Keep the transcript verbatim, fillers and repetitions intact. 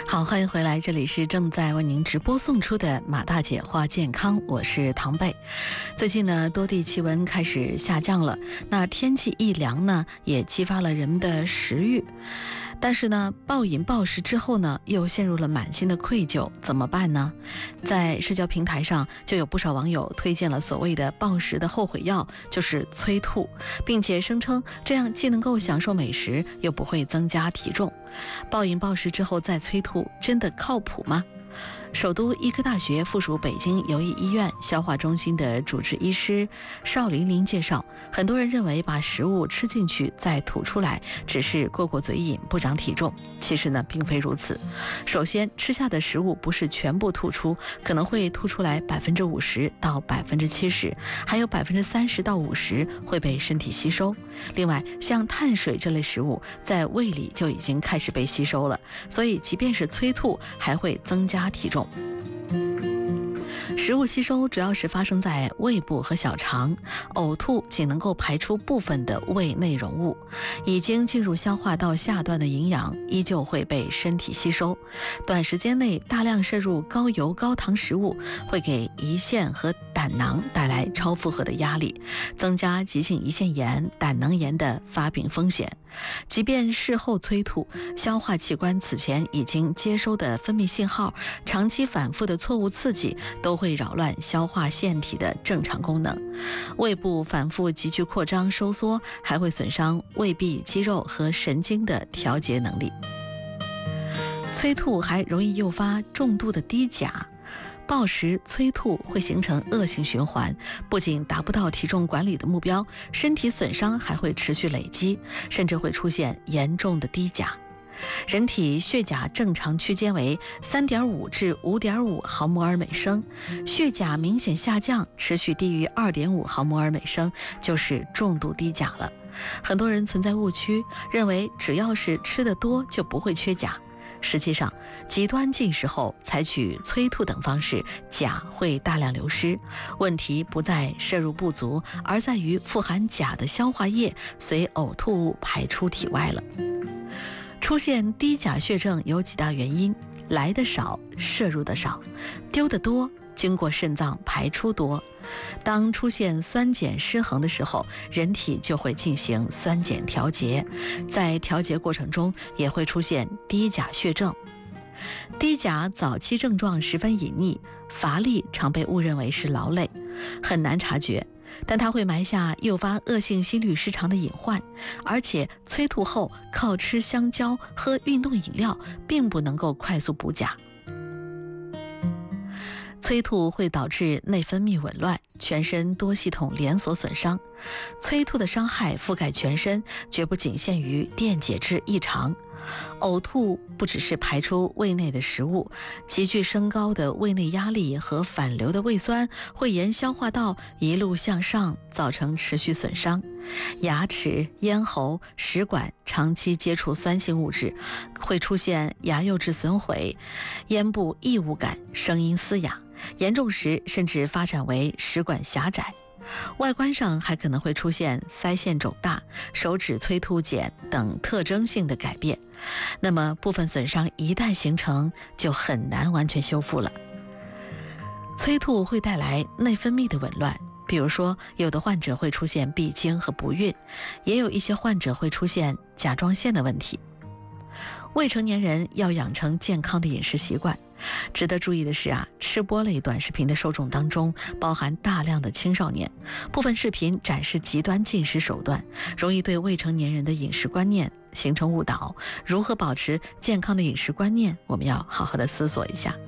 好，欢迎回来，这里是正在为您直播送出的马大姐话健康，我是唐贝。最近呢，多地气温开始下降了，那天气一凉呢，也激发了人们的食欲。但是呢，暴饮暴食之后呢，又陷入了满心的愧疚，怎么办呢？在社交平台上就有不少网友推荐了所谓的暴食的后悔药，就是催吐，并且声称这样既能够享受美食，又不会增加体重。暴饮暴食之后再催吐，真的靠谱吗？首都医科大学附属北京邮医医院消化中心的主治医师邵琳琳介绍，很多人认为把食物吃进去再吐出来只是过过嘴瘾，不长体重。其实呢，并非如此。首先，吃下的食物不是全部吐出，可能会吐出来百分之五十到百分之七十，还有百分之三十到五十会被身体吸收。另外，像碳水这类食物在胃里就已经开始被吸收了，所以即便是催吐，还会增加体重。食物吸收主要是发生在胃部和小肠，呕吐仅能够排出部分的胃内容物，已经进入消化道下段的营养依旧会被身体吸收。短时间内大量摄入高油高糖食物，会给胰腺和胆囊带来超负荷的压力，增加急性胰腺炎、胆囊炎的发病风险。即便事后催吐，消化器官此前已经接收的分泌信号，长期反复的错误刺激都会扰乱消化腺体的正常功能。胃部反复急剧扩张收缩，还会损伤胃壁肌肉和神经的调节能力。催吐还容易诱发重度的低钾。暴食催吐会形成恶性循环，不仅达不到体重管理的目标，身体损伤还会持续累积，甚至会出现严重的低钾。人体血钾正常区间为 三点五 至 五点五 毫摩尔每升，血钾明显下降，持续低于 二点五 毫摩尔每升，就是重度低钾了。很多人存在误区，认为只要是吃得多就不会缺钾。实际上，极端进食后采取催吐等方式，钾会大量流失。问题不在摄入不足，而在于富含钾的消化液随呕吐物排出体外了。出现低钾血症有几大原因：来的少，摄入的少；丢的多，经过肾脏排出多。当出现酸碱失衡的时候，人体就会进行酸碱调节，在调节过程中也会出现低钾血症。低钾早期症状十分隐匿，乏力常被误认为是劳累，很难察觉，但它会埋下诱发恶性心律失常的隐患。而且催吐后靠吃香蕉、喝运动饮料并不能够快速补钾。催吐会导致内分泌紊乱，全身多系统连锁损伤。催吐的伤害覆盖全身，绝不仅限于电解质异常。呕吐不只是排出胃内的食物，急剧升高的胃内压力和反流的胃酸会沿消化道一路向上，造成持续损伤。牙齿、咽喉、食管长期接触酸性物质，会出现牙釉质损毁、咽部异物感、声音嘶哑，严重时甚至发展为食管狭窄。外观上还可能会出现腮腺肿大、手指催吐茧等特征性的改变。那么部分损伤一旦形成，就很难完全修复了。催吐会带来内分泌的紊乱，比如说有的患者会出现闭经和不孕，也有一些患者会出现甲状腺的问题。未成年人要养成健康的饮食习惯。值得注意的是啊，吃播类短视频的受众当中包含大量的青少年，部分视频展示极端进食手段，容易对未成年人的饮食观念形成误导。如何保持健康的饮食观念，我们要好好的思索一下。